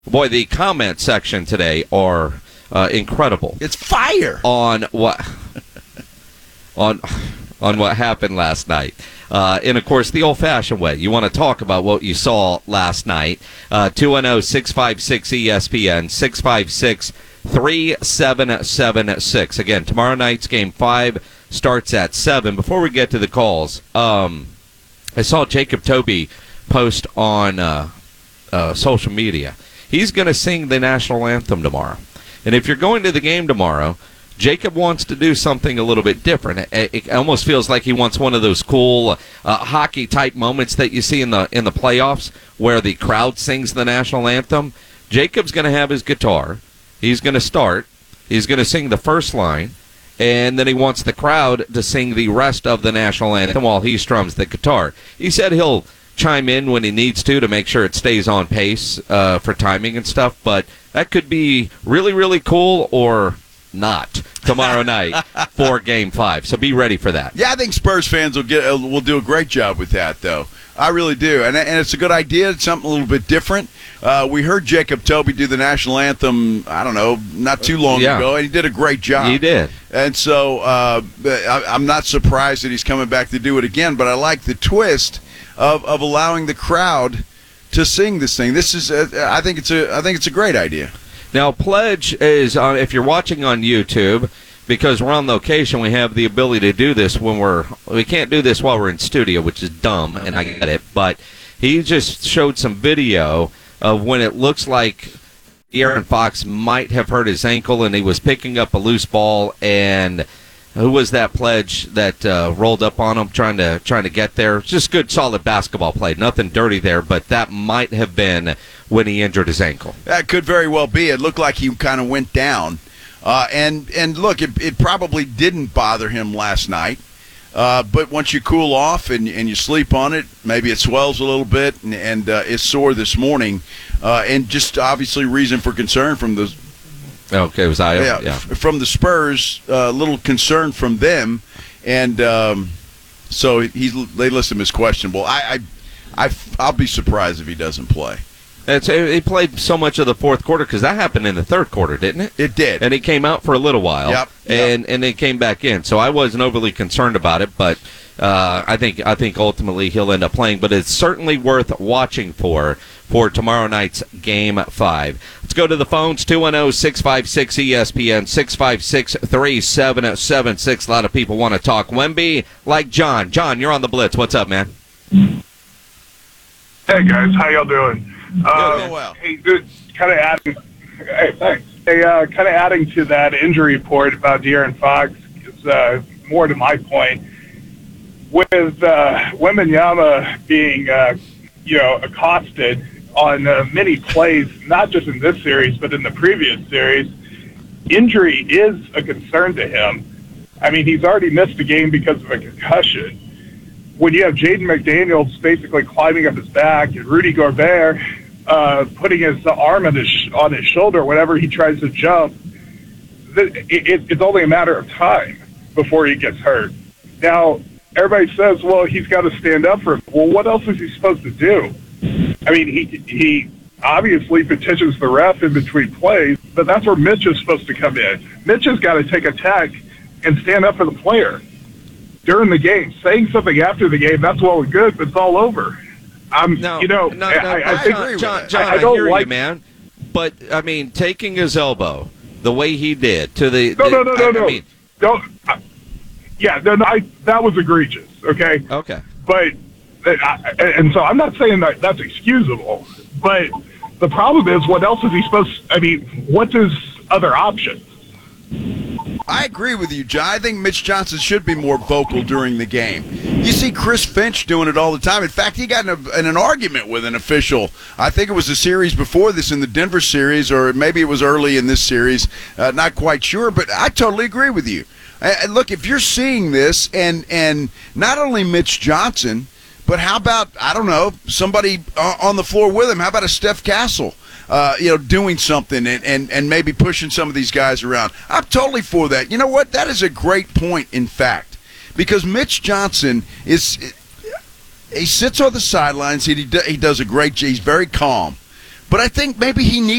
Boy, the comment section today are incredible. It's fire on what on what happened last night. And, of course, the old-fashioned way. You want to talk about what you saw last night. 210-656-ESPN, 656-3776. Again, tomorrow night's Game 5 starts at 7. Before we get to the calls, I saw Jacob Toby post on social media. He's going to sing the national anthem tomorrow. And if you're going to the game tomorrow, Jacob wants to do something a little bit different. It almost feels like he wants one of those cool hockey-type moments that you see in the playoffs where the crowd sings the national anthem. Jacob's going to have his guitar. He's going to start. He's going to sing the first line, and then he wants the crowd to sing the rest of the national anthem while he strums the guitar. He said he'll chime in when he needs to make sure it stays on pace for timing and stuff, but that could be really, really cool or not tomorrow night for Game 5. So be ready for that. Yeah, I think Spurs fans will do a great job with that, though. I really do, and it's a good idea. It's something a little bit different. We heard Jacob Toby do the national anthem, I don't know, not too long ago, and he did a great job. He did. And so I'm not surprised that he's coming back to do it again, but I like the twist of allowing the crowd to sing this thing. This is I think it's a great idea. Now, Pledge is if you're watching on YouTube, because we're on location, we have the ability to do this when we can't do this while we're in studio, which is dumb, and I get it. But he just showed some video of when it looks like De'Aaron Fox might have hurt his ankle, and he was picking up a loose ball, and who was that Pledge that rolled up on him trying to get there? Just good, solid basketball play. Nothing dirty there, but that might have been when he injured his ankle. That could very well be. It looked like he kind of went down. And look, it probably didn't bother him last night. But once you cool off and you sleep on it, maybe it swells a little bit and it's sore this morning. And just obviously reason for concern from the Okay, it was Io. Yeah. From the Spurs, a little concern from them, and so they list him as questionable. I'll be surprised if he doesn't play. He played so much of the fourth quarter because that happened in the third quarter, didn't it? It did, and he came out for a little while. Yep. And then came back in. So I wasn't overly concerned about it, but I think ultimately he'll end up playing. But it's certainly worth watching for tomorrow night's Game 5. Let's go to the phones, 210-656-ESPN, 656-3776. A lot of people want to talk Wemby, like John. John, you're on the Blitz. What's up, man? Hey, guys. How y'all doing? Well. Hey, dude, kind of adding. Hey, thanks. Hey, kind of adding to that injury report about De'Aaron Fox is more to my point. With Wembanyama being, accosted on many plays, not just in this series, but in the previous series, injury is a concern to him. I mean, he's already missed a game because of a concussion. When you have Jaden McDaniels basically climbing up his back and Rudy Gobert putting his arm on his shoulder whenever he tries to jump, it's only a matter of time before he gets hurt. Now, everybody says, well, he's got to stand up for it. Well, what else is he supposed to do? I mean, he obviously petitions the ref in between plays, but that's where Mitch is supposed to come in. Mitch has got to take a tech and stand up for the player during the game. Saying something after the game, that's well and good, but it's all over. I think John, I don't hear you, man. But, I mean, taking his elbow the way he did to the... No. That was egregious, okay? Okay. But, and so I'm not saying that's excusable, but the problem is, what else is he what's his other option? I agree with you, John. I think Mitch Johnson should be more vocal during the game. You see Chris Finch doing it all the time. In fact, he got in an argument with an official. I think it was the series before this in the Denver series, or maybe it was early in this series. Not quite sure, but I totally agree with you. Look, if you're seeing this, and not only Mitch Johnson, but how about, I don't know, somebody on the floor with him? How about a Steph Castle? Doing something and maybe pushing some of these guys around. I'm totally for that. You know what? That is a great point, in fact, because Mitch Johnson he sits on the sidelines. He does a great job. He's very calm. but I think maybe he needs